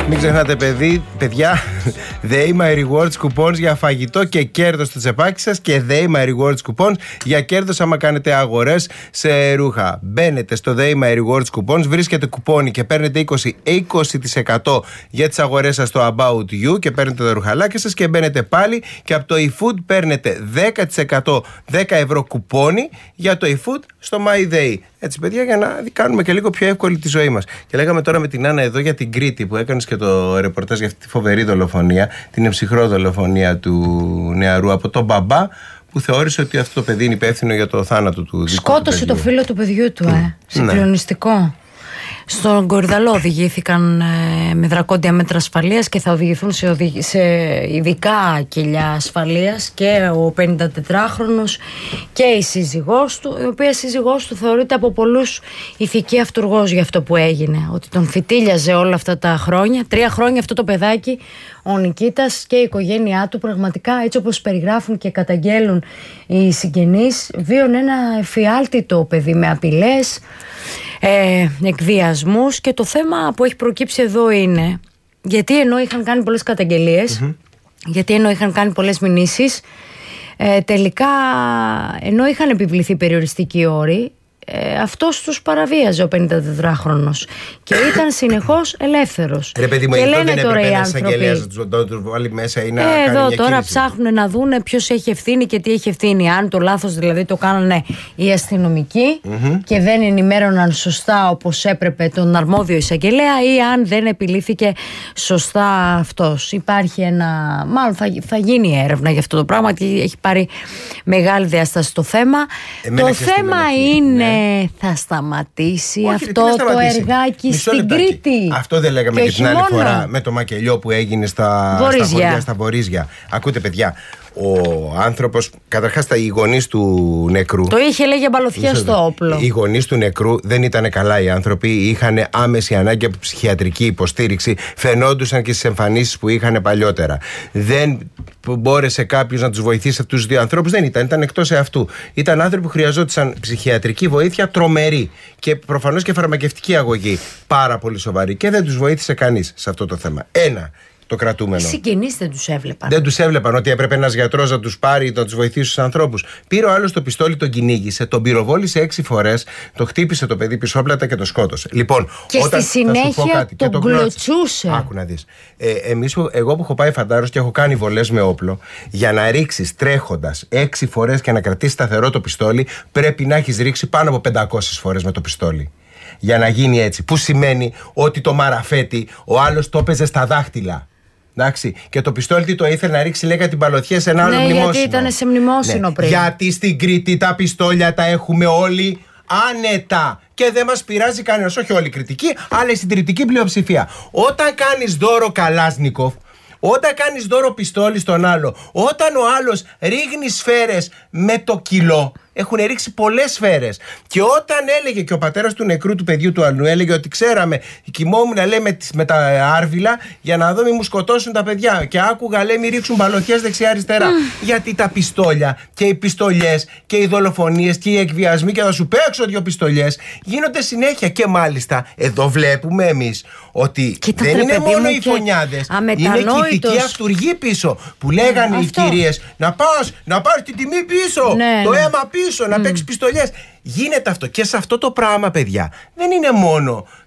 Μην ξεχνάτε, παιδιά, They My Rewards coupons για φαγητό και κέρδος στο τσεπάκι σας και They My Rewards coupons για κέρδος άμα κάνετε αγορές σε ρούχα. Μπαίνετε στο They My Rewards coupons, βρίσκετε κουπόνι και παίρνετε 20% για τις αγορές σας στο About You και παίρνετε τα ρουχαλάκια σας και μπαίνετε πάλι και από το eFood παίρνετε 10%, 10 ευρώ κουπόνι για το eFood στο My Day. Έτσι, παιδιά, για να κάνουμε και λίγο πιο εύκολη τη ζωή μας. Και λέγαμε τώρα με την Άννα εδώ για την Κρήτη που έκανες και το ρεπορτάζ για αυτή τη φοβερή δολοφονία, την εμψυχρό δολοφονία του νεαρού από τον μπαμπά που θεώρησε ότι αυτό το παιδί είναι υπεύθυνο για το θάνατο του. Σκότωσε το φίλο του παιδιού του, συγκλονιστικό. Ναι. Στον Κορυδαλό οδηγήθηκαν με δρακόντια μέτρα ασφαλείας και θα οδηγηθούν σε ειδικά κελιά ασφαλείας και ο 54χρονος και η σύζυγός του, η οποία σύζυγός του θεωρείται από πολλούς ηθική αυτουργός για αυτό που έγινε, ότι τον φυτίλιαζε όλα αυτά τα χρόνια, 3 χρόνια αυτό το παιδάκι, ο Νικήτας και η οικογένειά του, πραγματικά έτσι όπως περιγράφουν και καταγγέλουν οι συγγενείς, βίωνε ένα εφιάλτητο παιδί με απειλές, εκβιασμούς, και το θέμα που έχει προκύψει εδώ είναι γιατί ενώ είχαν κάνει πολλές καταγγελίες, γιατί ενώ είχαν κάνει πολλές μηνύσεις, τελικά ενώ είχαν επιβληθεί περιοριστικοί όροι, αυτός τους παραβίαζε ο 54χρονος και ήταν συνεχώς ελεύθερος. Ρε παιδί μου, και λένε δεν τώρα οι άνθρωποι να τους βάλει μέσα ή να εδώ κάνει τώρα ψάχνουν να δούνε ποιος έχει ευθύνη και τι έχει ευθύνη. Αν το λάθος δηλαδή το κάνανε οι αστυνομικοί και δεν ενημέρωναν σωστά όπως έπρεπε τον αρμόδιο εισαγγελέα, ή αν δεν επιλύθηκε σωστά αυτός. Υπάρχει μάλλον θα γίνει έρευνα για αυτό το πράγμα, γιατί έχει πάρει μεγάλη διάσταση το θέμα. Το θέμα είναι θα σταματήσει. Όχι, αυτό το εργάκι στην Κρήτη. Αυτό δεν λέγαμε και την άλλη φορά με το μακελιό που έγινε στα Βορίζια. Ακούτε, παιδιά, ο άνθρωπος, καταρχάς οι γονείς του νεκρού, το είχε λέγει μπαλωθιά στο όπλο. Οι γονείς του νεκρού δεν ήταν καλά οι άνθρωποι, είχαν άμεση ανάγκη από ψυχιατρική υποστήριξη, φαινόντουσαν και στις εμφανίσεις που είχαν παλιότερα. Δεν μπόρεσε κάποιος να τους βοηθήσει αυτούς τους δύο ανθρώπους, δεν ήταν εκτός εαυτού. Ήταν άνθρωποι που χρειαζόντουσαν ψυχιατρική βοήθεια τρομερή και προφανώς και φαρμακευτική αγωγή πάρα πολύ σοβαρή, και δεν τους βοήθησε κανείς σε αυτό το θέμα. Το κρατούμενο. Οι συγγενείς δεν τους έβλεπαν. Δεν τους έβλεπαν ότι έπρεπε ένας γιατρός να τους πάρει, να τους βοηθήσει τους ανθρώπους. Πήρε ο άλλος το πιστόλι, τον κυνήγησε, τον πυροβόλησε 6 φορές, το χτύπησε το παιδί πισόπλατα και το σκότωσε. Λοιπόν, και όταν στη συνέχεια τον κλωτσούσε. Άκου να δεις. Εγώ που έχω πάει φαντάρος και έχω κάνει βολές με όπλο, για να ρίξεις τρέχοντας 6 φορές και να κρατήσεις σταθερό το πιστόλι, πρέπει να έχεις ρίξει πάνω από 500 φορές με το πιστόλι. Για να γίνει έτσι. Που σημαίνει ότι το μαραφέτη ο άλλος το έπαιζε στα δάχτυλα. Εντάξει. Και το πιστόλι τι το ήθελε να ρίξει, λέγα, την παλωθιά σε ένα άλλο μνημόσυνο. Γιατί ήταν σε μνημόσυνο πριν. Γιατί στην Κρήτη τα πιστόλια τα έχουμε όλοι άνετα και δεν μας πειράζει κανένας. Όχι όλη η κριτική, αλλά η συντηρητική πλειοψηφία. Όταν κάνεις δώρο Καλάσνικοφ, όταν κάνεις δώρο πιστόλι στον άλλο, όταν ο άλλος ρίχνει σφαίρες με το κιλό, έχουν ρίξει πολλές σφαίρες. Και όταν έλεγε και ο πατέρας του νεκρού του παιδιού του άλλου, έλεγε ότι ξέραμε, κοιμόμουν, λέει, με τα άρβιλα για να δω μη μου σκοτώσουν τα παιδιά. Και άκουγα, λέει, μη ρίξουν μπαλωθιές δεξιά-αριστερά. Γιατί τα πιστόλια και οι πιστολιές και οι δολοφονίες και οι εκβιασμοί, και θα σου παίξω 2 πιστολιές, γίνονται συνέχεια. Και μάλιστα εδώ βλέπουμε εμείς ότι δεν είναι μόνο οι φωνιάδες, είναι και η ηθική αυτουργή πίσω. Που λέγανε οι κυρίες να πάρεις την τιμή πίσω, το αίμα πίσω, να παίξεις πιστολιές. Γίνεται αυτό. Και σε αυτό το πράγμα, παιδιά, δεν είναι μόνο